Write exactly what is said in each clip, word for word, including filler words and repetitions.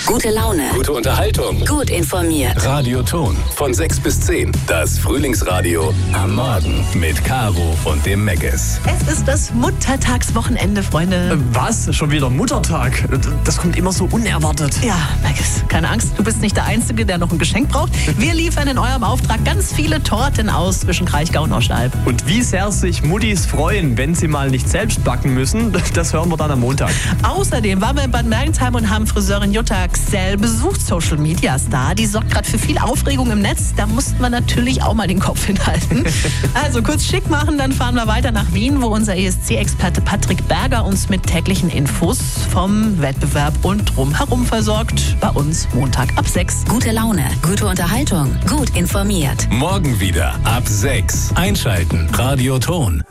Gute Laune. Gute Unterhaltung. Gut informiert. Radioton von sechs bis zehn. Das Frühlingsradio am Morgen mit Caro und dem Meggis. Es ist das Muttertagswochenende, Freunde. Äh, was? Schon wieder Muttertag? Das kommt immer so unerwartet. Ja, Meggis, keine Angst, du bist nicht der Einzige, der noch ein Geschenk braucht. Wir liefern in eurem Auftrag ganz viele Torten aus zwischen Kraichgau und Oschalb. Und wie sehr sich Muttis freuen, wenn sie mal nicht selbst backen müssen, das hören wir dann am Montag. Außerdem waren wir in Bad Mergentheim und haben Friseurin Jutta Xell besucht, Social Media Star. Die sorgt gerade für viel Aufregung im Netz. Da mussten wir natürlich auch mal den Kopf hinhalten. Also kurz schick machen, dann fahren wir weiter nach Wien, wo unser E S C-Experte Patrick Berger uns mit täglichen Infos vom Wettbewerb und drumherum versorgt. Bei uns Montag ab sechs. Gute Laune, gute Unterhaltung, gut informiert. Morgen wieder ab sechs. Einschalten. Radioton.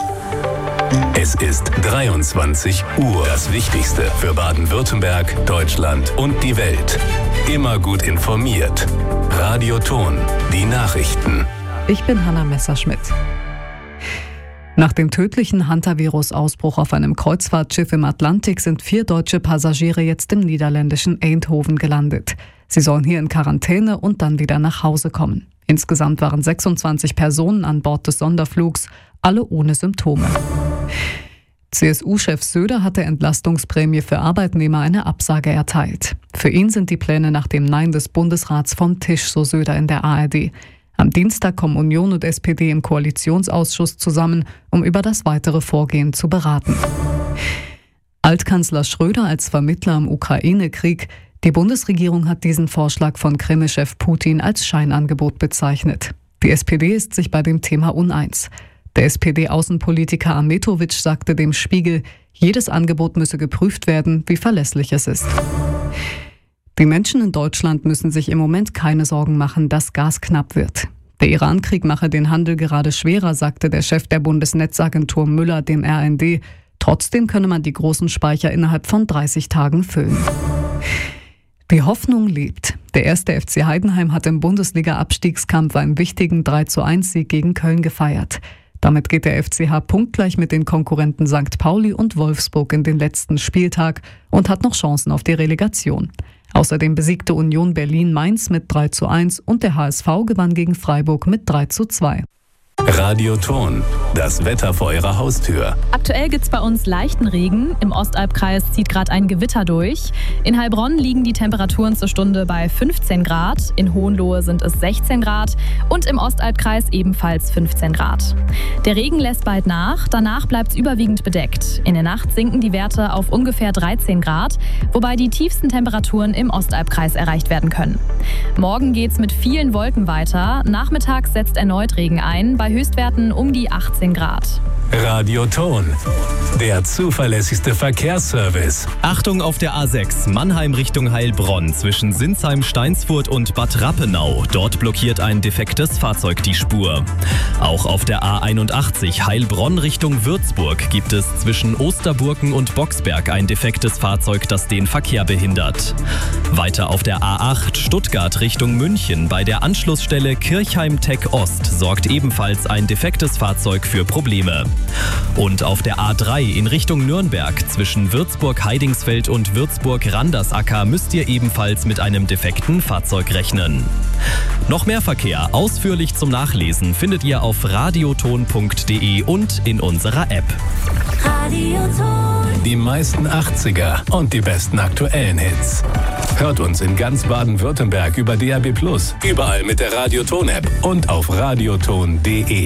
Es ist dreiundzwanzig Uhr. Das Wichtigste für Baden-Württemberg, Deutschland und die Welt. Immer gut informiert. Radioton. Die Nachrichten. Ich bin Hanna Messerschmidt. Nach dem tödlichen Hantavirus-Ausbruch auf einem Kreuzfahrtschiff im Atlantik sind vier deutsche Passagiere jetzt im niederländischen Eindhoven gelandet. Sie sollen hier in Quarantäne und dann wieder nach Hause kommen. Insgesamt waren sechsundzwanzig Personen an Bord des Sonderflugs, alle ohne Symptome. C S U-Chef Söder hat der Entlastungsprämie für Arbeitnehmer eine Absage erteilt. Für ihn sind die Pläne nach dem Nein des Bundesrats vom Tisch, so Söder in der A R D. Am Dienstag kommen Union und S P D im Koalitionsausschuss zusammen, um über das weitere Vorgehen zu beraten. Altkanzler Schröder als Vermittler im Ukraine-Krieg. Die Bundesregierung hat diesen Vorschlag von Kreml-Chef Putin als Scheinangebot bezeichnet. Die S P D ist sich bei dem Thema uneins. Der S P D-Außenpolitiker Ahmetovic sagte dem Spiegel, jedes Angebot müsse geprüft werden, wie verlässlich es ist. Die Menschen in Deutschland müssen sich im Moment keine Sorgen machen, dass Gas knapp wird. Der Iran-Krieg mache den Handel gerade schwerer, sagte der Chef der Bundesnetzagentur Müller dem R N D. Trotzdem könne man die großen Speicher innerhalb von dreißig Tagen füllen. Die Hoffnung lebt. Der erste F C Heidenheim hat im Bundesliga-Abstiegskampf einen wichtigen drei zu eins Sieg gegen Köln gefeiert. Damit geht der F C H punktgleich mit den Konkurrenten Sankt Pauli und Wolfsburg in den letzten Spieltag und hat noch Chancen auf die Relegation. Außerdem besiegte Union Berlin Mainz mit drei zu eins und der H S V gewann gegen Freiburg mit drei zu zwei. Radioton. Das Wetter vor Ihrer Haustür. Aktuell gibt's bei uns leichten Regen. Im Ostalbkreis zieht gerade ein Gewitter durch. In Heilbronn liegen die Temperaturen zur Stunde bei fünfzehn Grad. In Hohenlohe sind es sechzehn Grad. Und im Ostalbkreis ebenfalls fünfzehn Grad. Der Regen lässt bald nach. Danach bleibt's überwiegend bedeckt. In der Nacht sinken die Werte auf ungefähr dreizehn Grad. Wobei die tiefsten Temperaturen im Ostalbkreis erreicht werden können. Morgen geht's mit vielen Wolken weiter. Nachmittags setzt erneut Regen ein. Bei Höchstwerten um die achtzehn Grad. Radioton. Der zuverlässigste Verkehrsservice. Achtung auf der A sechs, Mannheim Richtung Heilbronn, zwischen Sinsheim, Steinsfurt und Bad Rappenau. Dort blockiert ein defektes Fahrzeug die Spur. Auch auf der A einundachtzig, Heilbronn Richtung Würzburg, gibt es zwischen Osterburken und Boxberg ein defektes Fahrzeug, das den Verkehr behindert. Weiter auf der A acht, Stuttgart Richtung München, bei der Anschlussstelle Kirchheim-Tech Ost sorgt ebenfalls ein defektes Fahrzeug für Probleme. Und auf der A drei in Richtung Nürnberg zwischen Würzburg-Heidingsfeld und Würzburg-Randersacker müsst ihr ebenfalls mit einem defekten Fahrzeug rechnen. Noch mehr Verkehr ausführlich zum Nachlesen findet ihr auf radioton punkt de und in unserer App. Radioton. Die meisten achtziger und die besten aktuellen Hits. Hört uns in ganz Baden-Württemberg über D A B plus, überall mit der Radioton-App und auf radioton punkt de.